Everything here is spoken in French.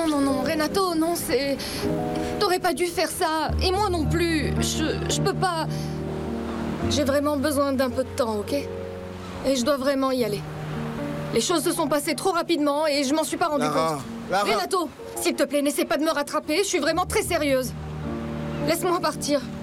non, Renato, non, c'est... T'aurais pas dû faire ça, et moi non plus. Je peux pas... J'ai vraiment besoin d'un peu de temps, ok? Et je dois vraiment y aller. Les choses se sont passées trop rapidement et je m'en suis pas rendu compte. Lara. Renato, s'il te plaît, n'essaie pas de me rattraper, je suis vraiment très sérieuse. Laisse-moi partir.